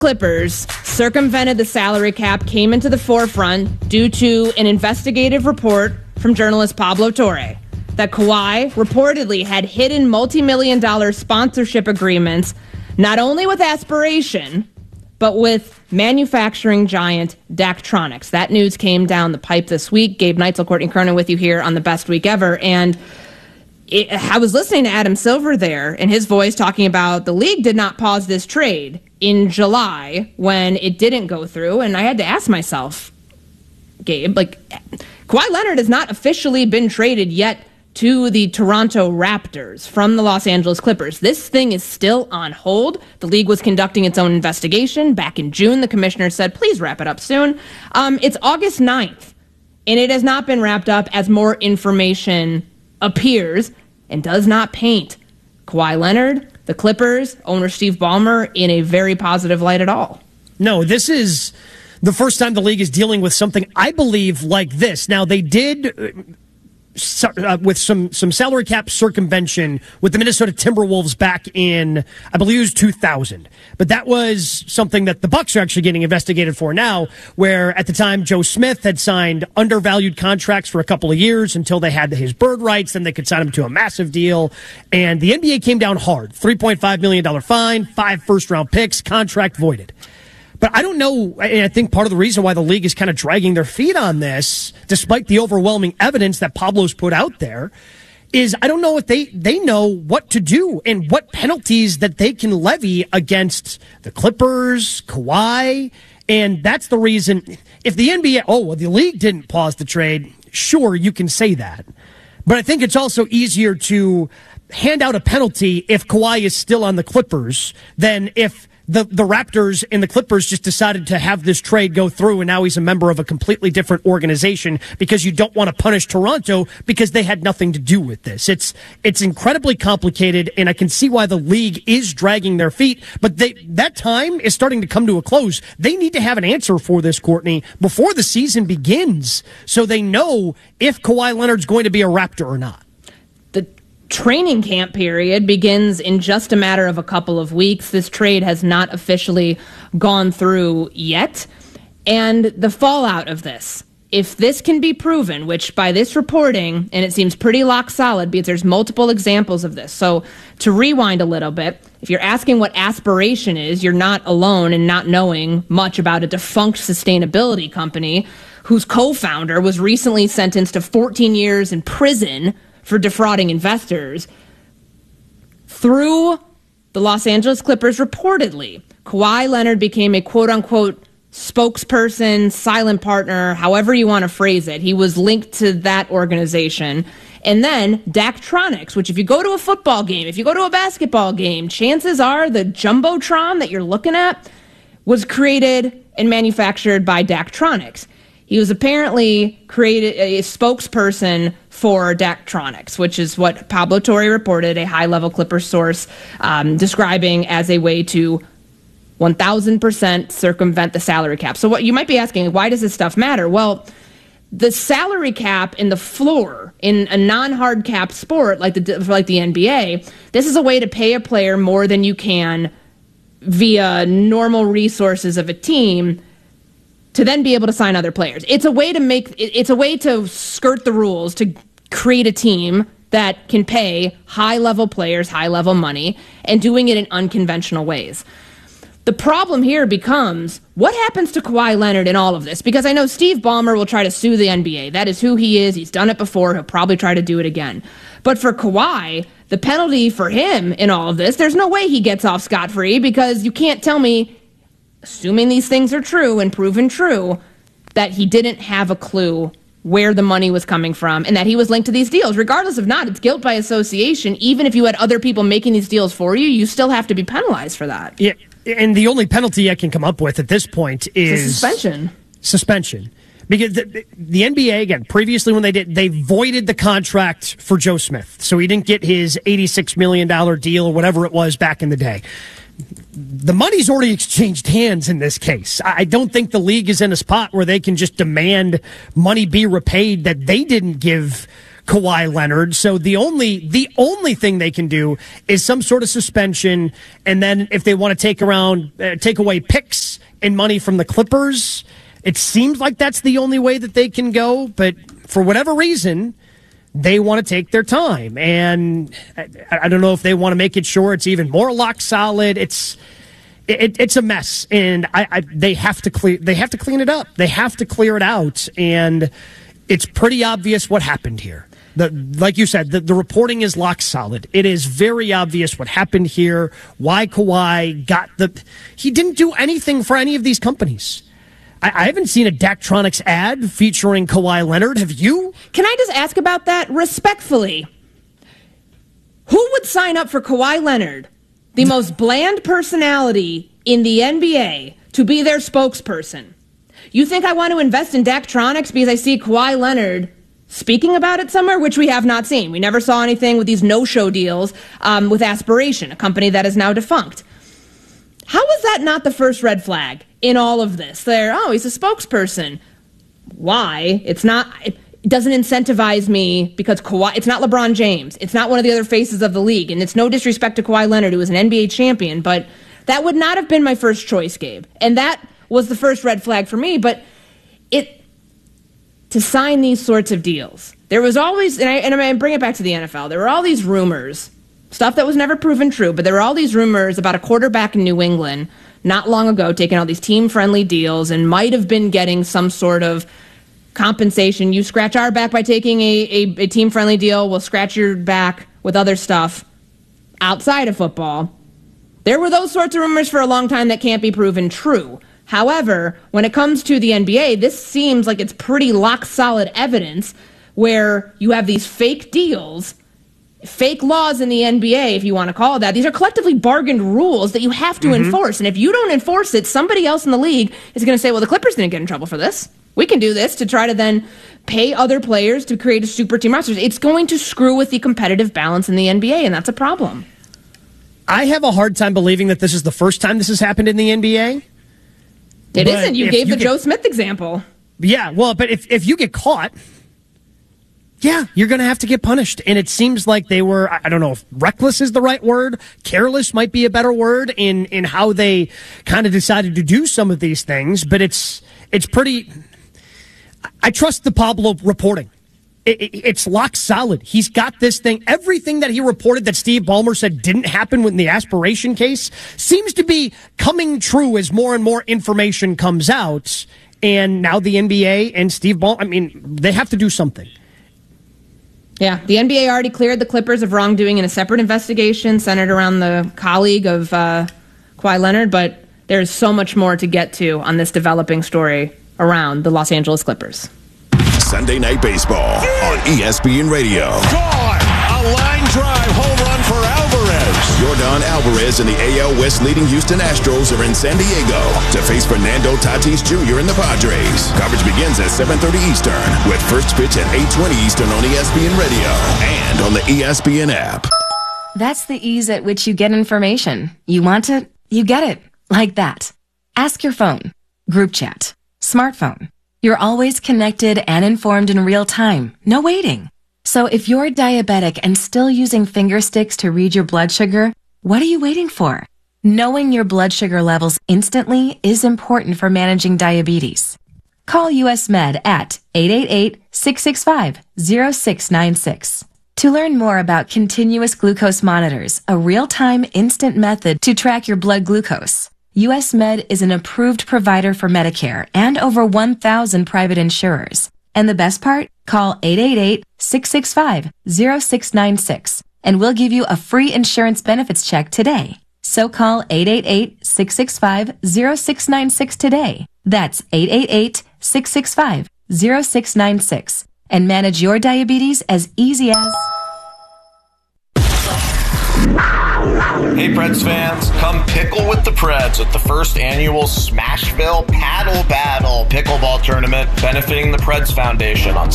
Clippers circumvented the salary cap came into the forefront due to an investigative report from journalist Pablo Torre that Kawhi reportedly had hidden multi-million-dollar sponsorship agreements not only with Aspiration, but with manufacturing giant Daktronics. That news came down the pipe this week. Gabe Neitzel, Courtney Cronin with you here on the Best Week Ever. And I was listening to Adam Silver there and his voice talking about the league did not pause this trade in July when it didn't go through. And I had to ask myself, Gabe, Kawhi Leonard has not officially been traded yet to the Toronto Raptors from the Los Angeles Clippers. This thing is still on hold. The league was conducting its own investigation. Back in June, the commissioner said, please wrap it up soon. It's August 9th, and it has not been wrapped up as more information appears and does not paint Kawhi Leonard, the Clippers, owner Steve Ballmer, in a very positive light at all. No, this is the first time the league is dealing with something, I believe, like this. Now, they did with some salary cap circumvention with the Minnesota Timberwolves back in, I believe it was 2000. But that was something that the Bucks are actually getting investigated for now, where at the time Joe Smith had signed undervalued contracts for a couple of years until they had his bird rights, then they could sign him to a massive deal. And the NBA came down hard. $3.5 million fine, 5 first-round picks, contract voided. But I don't know, and I think part of the reason why the league is kind of dragging their feet on this, despite the overwhelming evidence that Pablo's put out there, is I don't know if they know what to do and what penalties that they can levy against the Clippers, Kawhi, and that's the reason. If the NBA, the league didn't pause the trade, sure, you can say that. But I think it's also easier to hand out a penalty if Kawhi is still on the Clippers than if the Raptors and the Clippers just decided to have this trade go through and now he's a member of a completely different organization because you don't want to punish Toronto because they had nothing to do with this. It's incredibly complicated, and I can see why the league is dragging their feet, but that time is starting to come to a close. They need to have an answer for this, Courtney, before the season begins so they know if Kawhi Leonard's going to be a Raptor or not. Training camp period begins in just a matter of a couple of weeks. This trade has not officially gone through yet. And the fallout of this, if this can be proven, which by this reporting, and it seems pretty lock solid because there's multiple examples of this. So to rewind a little bit, if you're asking what Aspiration is, you're not alone in not knowing much about a defunct sustainability company whose co-founder was recently sentenced to 14 years in prison for defrauding investors. Through the Los Angeles Clippers, reportedly, Kawhi Leonard became a quote-unquote spokesperson, silent partner, however you want to phrase it. He was linked to that organization. And then Daktronics, which if you go to a football game, if you go to a basketball game, chances are the Jumbotron that you're looking at was created and manufactured by Daktronics. He was apparently created a spokesperson for Daktronics, which is what Pablo Torre reported, a high-level Clippers source, describing as a way to 1,000% circumvent the salary cap. So what you might be asking, why does this stuff matter? Well, the salary cap and the floor in a non-hard cap sport like the NBA, this is a way to pay a player more than you can via normal resources of a team to then be able to sign other players. It's a way to skirt the rules to create a team that can pay high-level players high-level money and doing it in unconventional ways. The problem here becomes, what happens to Kawhi Leonard in all of this? Because I know Steve Ballmer will try to sue the NBA. That is who he is. He's done it before. He'll probably try to do it again. But for Kawhi, the penalty for him in all of this, there's no way he gets off scot-free because you can't tell me, assuming these things are true and proven true, that he didn't have a clue where the money was coming from and that he was linked to these deals. Regardless of not, it's guilt by association. Even if you had other people making these deals for you, you still have to be penalized for that. Yeah, and the only penalty I can come up with at this point is suspension. Because the NBA, again, previously when they voided the contract for Joe Smith. So he didn't get his $86 million deal or whatever it was back in the day. The money's already exchanged hands in this case. I don't think the league is in a spot where they can just demand money be repaid that they didn't give Kawhi Leonard. So the only thing they can do is some sort of suspension, and then if they want to take away picks and money from the Clippers, it seems like that's the only way that they can go. But for whatever reason, they want to take their time, and I don't know if they want to make it sure it's even more lock solid. It's a mess, and they have to clean it up. They have to clear it out, and it's pretty obvious what happened here. Like you said, the reporting is lock solid. It is very obvious what happened here, why Kawhi he didn't do anything for any of these companies. I haven't seen a Daktronics ad featuring Kawhi Leonard. Have you? Can I just ask about that respectfully? Who would sign up for Kawhi Leonard, the most bland personality in the NBA, to be their spokesperson? You think I want to invest in Daktronics because I see Kawhi Leonard speaking about it somewhere, which we have not seen. We never saw anything with these no-show deals with Aspiration, a company that is now defunct. How is that not the first red flag in all of this? He's a spokesperson. Why? It doesn't incentivize me because Kawhi, it's not LeBron James. It's not one of the other faces of the league. And it's no disrespect to Kawhi Leonard, who was an NBA champion, but that would not have been my first choice, Gabe. And that was the first red flag for me. But to sign these sorts of deals, there was always, and I bring it back to the NFL, there were all these rumors, stuff that was never proven true, but there were all these rumors about a quarterback in New England not long ago taking all these team-friendly deals and might have been getting some sort of compensation. You scratch our back by taking a team-friendly deal, we'll scratch your back with other stuff outside of football. There were those sorts of rumors for a long time that can't be proven true. However, when it comes to the NBA, this seems like it's pretty lock-solid evidence where you have these fake deals, fake laws in the NBA, if you want to call it that. These are collectively bargained rules that you have to enforce. And if you don't enforce it, somebody else in the league is going to say, well, the Clippers didn't get in trouble for this. We can do this to try to then pay other players to create a super team roster. It's going to screw with the competitive balance in the NBA, and that's a problem. I have a hard time believing that this is the first time this has happened in the NBA. It isn't. You gave the Joe Smith example. Yeah, well, but if you get caught, yeah, you're going to have to get punished. And it seems like they were, I don't know if reckless is the right word, careless might be a better word in how they kind of decided to do some of these things. But it's pretty, I trust the Pablo reporting. It's lock solid. He's got this thing. Everything that he reported that Steve Ballmer said didn't happen in the Aspiration case seems to be coming true as more and more information comes out. And now the NBA and Steve Ballmer, they have to do something. Yeah, the NBA already cleared the Clippers of wrongdoing in a separate investigation centered around the colleague of Kawhi Leonard, but there's so much more to get to on this developing story around the Los Angeles Clippers. Sunday Night Baseball on ESPN Radio. Gone! A line drive home run for Alvarez. Yordan Alvarez and the AL West leading Houston Astros are in San Diego to face Fernando Tatis Jr. and the Padres. Coverage begins at 7:30 Eastern with first pitch at 8:20 Eastern on ESPN Radio and on the ESPN app. That's the ease at which you get information. You want it, you get it. Like that. Ask your phone. Group chat. Smartphone. You're always connected and informed in real time. No waiting. So if you're diabetic and still using finger sticks to read your blood sugar, what are you waiting for? Knowing your blood sugar levels instantly is important for managing diabetes. Call US Med at 888-665-0696. To learn more about continuous glucose monitors, a real-time instant method to track your blood glucose. US Med is an approved provider for Medicare and over 1,000 private insurers. And the best part? Call 888-665-0696 and we'll give you a free insurance benefits check today. So call 888-665-0696 today. That's 888-665-0696 and manage your diabetes as easy as... Hey Preds fans, come pickle with the Preds at the first annual Smashville Paddle Battle pickleball tournament benefiting the Preds Foundation on